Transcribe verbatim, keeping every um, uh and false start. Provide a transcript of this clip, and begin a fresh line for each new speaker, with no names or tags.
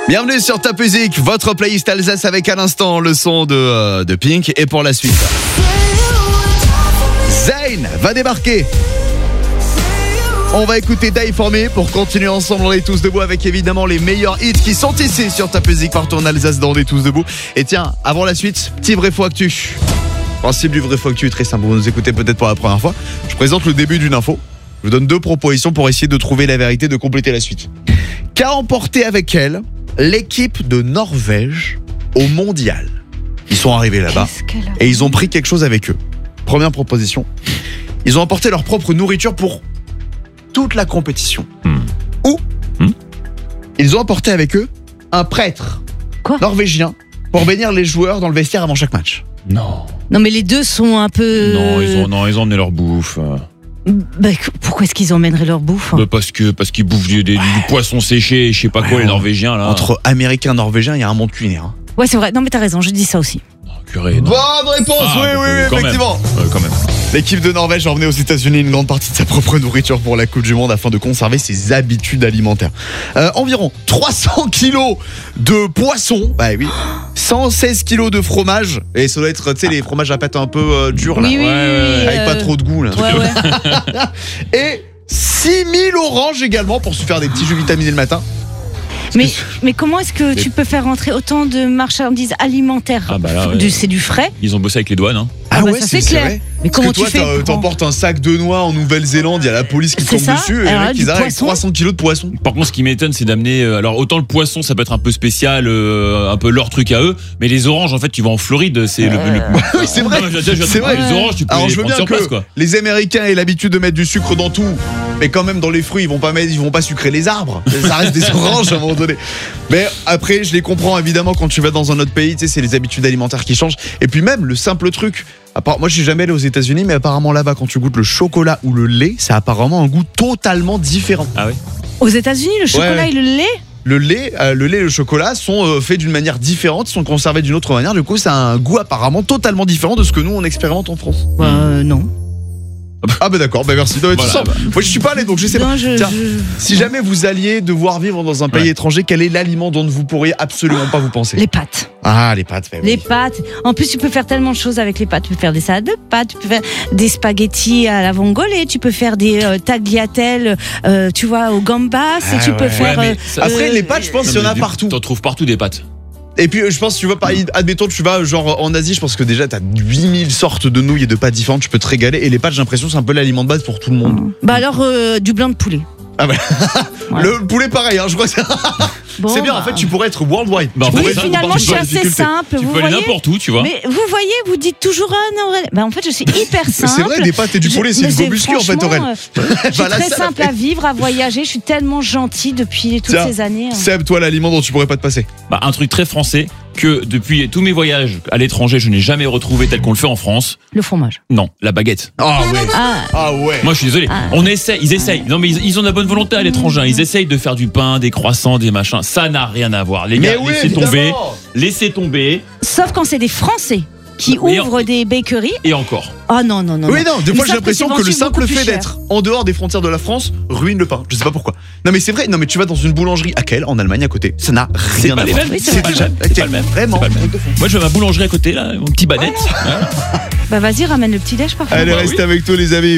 Bienvenue sur Top Music, votre playlist Alsace avec à l'instant le son de, euh, de Pink. Et pour la suite, Zayn va débarquer. On va écouter Die For Me pour continuer ensemble. On est tous debout avec évidemment les meilleurs hits qui sont ici sur Top Music partout en Alsace dans On est tous debout. Et tiens, avant la suite, petit vrai faux actu. Principe du vrai faux actu est très simple, vous nous écoutez peut-être pour la première fois. Je présente le début d'une info. Je vous donne deux propositions pour essayer de trouver la vérité, de compléter la suite. Qu'a emporté avec elle l'équipe de Norvège au mondial? Ils sont arrivés là-bas et ils ont pris quelque chose avec eux. Première proposition, ils ont emporté leur propre nourriture pour toute la compétition.
Hmm.
Ou
hmm.
ils ont emporté avec eux un prêtre
Quoi
norvégien pour bénir les joueurs dans le vestiaire avant chaque match.
Non.
Non mais les deux sont un peu...
Non, ils ont, non, ils ont emmené leur bouffe.
Bah, pourquoi est-ce qu'ils emmèneraient leur bouffe hein
Bah parce que parce qu'ils bouffent du, du, du poisson séché, je sais pas
Ouais,
quoi, les
ouais.
Norvégiens là.
Entre Américains et Norvégiens, il y a un monde culinaire. Hein.
Ouais c'est vrai, non mais t'as raison, je dis ça aussi.
Non, purée, non.
Bonne réponse,
Ah,
oui,
bah,
oui, oui,
quand
effectivement.
Même. Ouais, quand même.
L'équipe de Norvège a emmené aux États-Unis une grande partie de sa propre nourriture pour la Coupe du Monde afin de conserver ses habitudes alimentaires. Euh, environ trois cents kilos de poisson, bah oui, cent seize kilos de fromage, et ça doit être, tu sais, les fromages à pâte un peu euh, durs là,
Oui, oui,
Ouais, ouais,
oui,
avec
euh,
pas trop de goût là.
Ouais, ouais.
Et six mille oranges également pour se faire des petits jus vitaminés le matin.
mais, mais comment est-ce que tu peux faire rentrer autant de marchandises alimentaires?
Ah bah là, ouais.
Du- C'est du frais.
Ils ont bossé avec les douanes. Hein.
Ah bah ça, c'est clair.
vrai.
Mais
Parce
comment
que toi,
tu fais
t'as-
pour-
t'emportes un sac de noix en Nouvelle-Zélande, il y a la police qui
C'est
tombe
ça.
dessus et les
Alors là,
mecs
du
ils arrivent avec
poisson.
trois cents kilos de poisson.
Par contre, ce qui m'étonne, c'est d'amener. euh, Alors, autant le poisson, ça peut être un peu spécial, euh, un peu leur truc à eux, mais les oranges, en fait, tu vas en Floride, c'est le, le-
Oui, c'est vrai.
Non, mais je- je- je-
C'est vrai.
Les oranges, tu peux
Alors
les
je veux
prendre
bien
sur place,
que
quoi.
les Américains aient l'habitude de mettre du sucre dans tout, mais quand même dans les fruits ils vont pas mettre, ils vont pas sucrer les arbres. Ça reste des oranges à un moment donné. Mais après je les comprends évidemment quand tu vas dans un autre pays, tu sais c'est les habitudes alimentaires qui changent. Et puis même le simple truc. À part, moi je suis jamais allé aux États-Unis, mais apparemment là-bas quand tu goûtes le chocolat ou le lait, ça a apparemment un goût totalement différent.
Ah oui.
Aux États-Unis, le chocolat
Ouais.
et le lait.
Le lait, euh, le lait et le chocolat sont euh, faits d'une manière différente, sont conservés d'une autre manière. Du coup, ça a un goût apparemment totalement différent de ce que nous on expérimente en France.
Bah, euh, non.
Ah bah d'accord, bah merci. Non, mais de toute
Voilà,
façon, moi je suis pas allé donc je sais pas.
Non, je-
Tiens,
je-
si jamais vous alliez devoir vivre dans un pays
Ouais.
étranger, quel est l'aliment dont vous pourriez absolument pas vous penser?
Les pâtes.
Ah, les pâtes. bah oui.
Les pâtes. En plus, tu peux faire tellement de choses avec les pâtes. Tu peux faire des salades de pâtes, tu peux faire des spaghettis à la vongole, tu peux faire des euh, tagliatelles, euh, tu vois, au gambas,
Ah
tu peux
ouais.
faire.
Ouais, mais
euh,
ça-
Après,
euh,
les pâtes, je pense qu'il y en
Non,
a
mais
partout.
T'en trouves partout des pâtes.
Et puis, euh, je pense, tu vas par, admettons, tu vas genre en Asie, je pense que déjà t'as huit mille sortes de nouilles et de pâtes différentes, tu peux te régaler. Et les pâtes, j'ai l'impression, c'est un peu l'aliment de base pour tout le monde.
Bah alors, euh, du blanc de poulet.
Ah bah,
Ouais.
le poulet pareil, hein, je crois que c'est.
Bon,
c'est bien,
bah,
en fait, tu pourrais être worldwide.
Bah,
Tu
en fait,
pourrais
Oui,
être
finalement,
partout
je suis
dans la
assez
difficulté.
simple.
Tu
vous
peux aller
voyez.
n'importe où, tu vois.
Mais vous voyez, vous dites toujours un Aurélien. Bah en fait, je suis hyper simple.
C'est vrai, des pâtes et du
Je-
poulet, c'est
mais
une beau muscu en fait,
franchement,
Aurel.
euh, Je suis
Bah, là,
très
ça,
simple à vivre, à voyager. Je suis tellement gentille depuis toutes
Tiens,
ces années. hein.
Seb, toi, l'aliment dont tu pourrais pas te passer.
Bah, un truc très français que depuis tous mes voyages à l'étranger, je n'ai jamais retrouvé tel qu'on le fait en France.
Le fromage.
Non, la baguette.
Ah ouais.
Ah,
Ah ouais.
Moi, je suis désolé.
Ah.
On essaie, ils essayent. Non, mais ils, ils ont de la bonne volonté à l'étranger. hein. Ils essayent de faire du pain, des croissants, des machins. Ça n'a rien à voir. Les
Mais
gars,
oui,
laissez
évidemment.
tomber. Laissez tomber.
sauf quand c'est des Français qui
Mais
ouvrent des bakeries.
Et encore.
Ah non, non, non.
Oui, non, des
Ils
fois j'ai
savent
l'impression
c'est
que le
vendu
simple
beaucoup plus
fait
cher.
d'être en dehors des frontières de la France ruine le pain. Je sais pas pourquoi. Non, mais c'est vrai, non, mais tu vas dans une boulangerie à Kiel, en Allemagne à côté. Ça n'a rien
pas
à
les
voir.
mêmes.
Oui, c'est
C'est
vrai.
pas le même. C'est pas le même.
Vraiment.
C'est pas le même. Moi, je vais à ma boulangerie à côté, là, mon petit banette.
Bah vas-y, ramène le petit déj parfois.
Allez,
Bah
restez
oui.
avec toi, les amis.